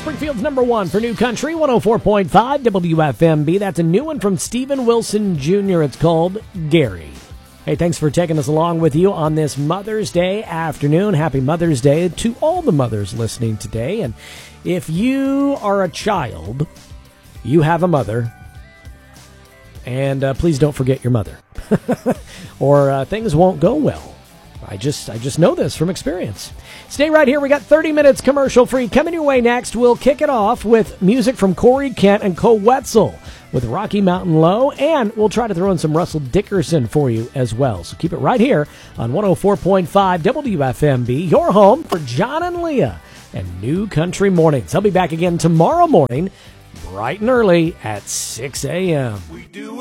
Springfield's number one for New Country, 104.5 WFMB. That's a new one from Stephen Wilson Jr. It's called Gary. Hey, thanks for taking us along with you on this Mother's Day afternoon. Happy Mother's Day to all the mothers listening today. And if you are a child, you have a mother, and please don't forget your mother, or things won't go well. I just know this from experience. Stay right here. We got 30 minutes commercial free coming your way next. We'll kick it off with music from Corey Kent and Cole Wetzel with Rocky Mountain Low, and we'll try to throw in some Russell Dickerson for you as well. So keep it right here on 104.5 WFMB, your home for John and Leah and New Country Mornings. I'll be back again tomorrow morning, bright and early at 6 a.m.